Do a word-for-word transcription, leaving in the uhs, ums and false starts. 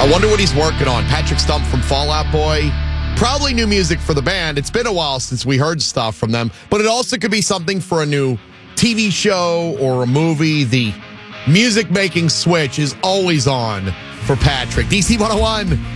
I wonder what he's working on. Patrick Stump from Fall Out Boy. Probably new music for the band. It's been a while since we heard stuff from them, but it also could be something for a new T V show or a movie. The music-making switch is always on for Patrick. D C one oh one.